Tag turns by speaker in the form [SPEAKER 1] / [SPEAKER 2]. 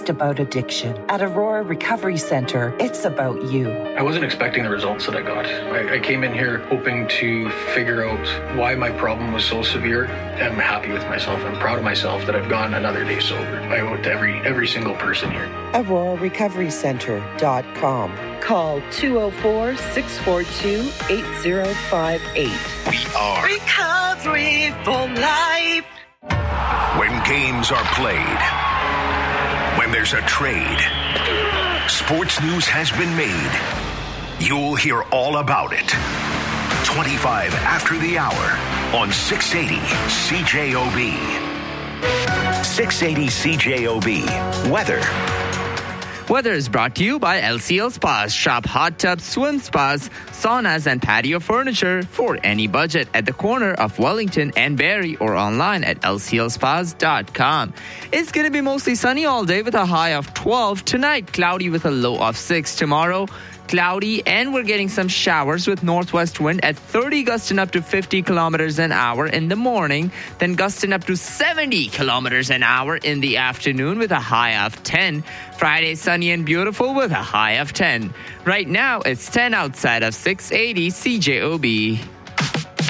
[SPEAKER 1] just about addiction. At Aurora Recovery Centre, it's about you.
[SPEAKER 2] I wasn't expecting the results that I got. I came in here hoping to figure out why my problem was so severe. I'm happy with myself. I'm proud of myself that I've gone another day sober. I owe it to every single person here.
[SPEAKER 1] AuroraRecoveryCentre.com. Call 204-642-8058.
[SPEAKER 3] We are
[SPEAKER 1] Recovery for Life.
[SPEAKER 3] When games are played, when there's a trade, sports news has been made. You'll hear all about it. 25 after the hour on 680 CJOB. 680 CJOB. Weather.
[SPEAKER 4] Weather is brought to you by LCL Spas. Shop hot tubs, swim spas, saunas, and patio furniture for any budget at the corner of Wellington and Barrie or online at lclspas.com. It's going to be mostly sunny all day with a high of 12. Tonight, cloudy with a low of 6. Tomorrow, cloudy, and we're getting some showers with northwest wind at 30, gusting up to 50 kilometers an hour in the morning, then gusting up to 70 kilometers an hour in the afternoon with a high of 10. Friday, sunny and beautiful with a high of 10. Right now, it's 10 outside of 680 CJOB.